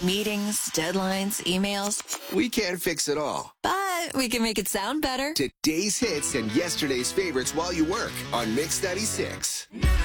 Meetings, deadlines, emails. We can't fix it all. But we can make it sound better. Today's hits and yesterday's favorites while you work on Mix 96.